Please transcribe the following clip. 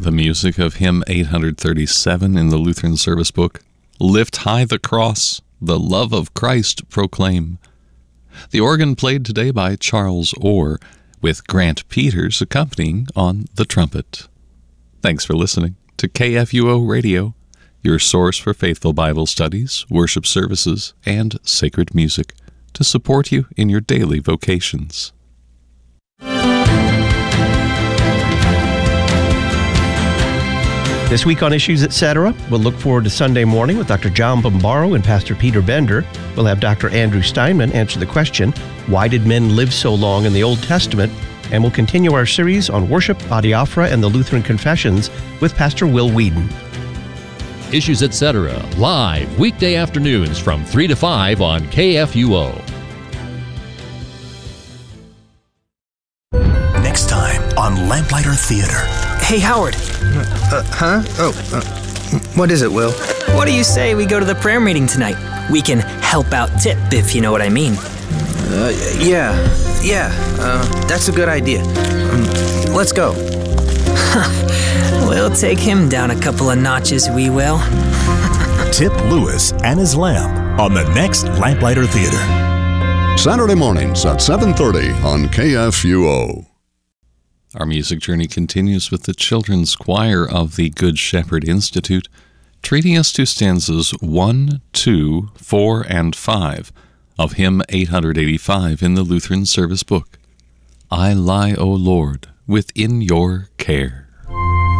The music of hymn 837 in the Lutheran Service Book, Lift High the Cross, the Love of Christ Proclaim. The organ played today by Charles Orr, with Grant Peters accompanying on the trumpet. Thanks for listening to KFUO Radio, your source for faithful Bible studies, worship services, and sacred music to support you in your daily vocations. This week on Issues Etc., we'll look forward to Sunday morning with Dr. John Bombaro and Pastor Peter Bender. We'll have Dr. Andrew Steinman answer the question, why did men live so long in the Old Testament? And we'll continue our series on worship, adiaphora, and the Lutheran Confessions with Pastor Will Whedon. Issues Etc., live weekday afternoons from 3 to 5 on KFUO. Next time on Lamplighter Theater. Hey, Howard. What is it, Will? What do you say we go to the prayer meeting tonight? We can help out Tip, if you know what I mean. That's a good idea. Let's go. We'll take him down a couple of notches, we will. Tip Lewis and his lamp on the next Lamplighter Theater. Saturday mornings at 7:30 on KFUO. Our music journey continues with the Children's Choir of the Good Shepherd Institute, treating us to stanzas 1, 2, 4, and 5 of hymn 885 in the Lutheran Service Book. I lie, O Lord, within your care.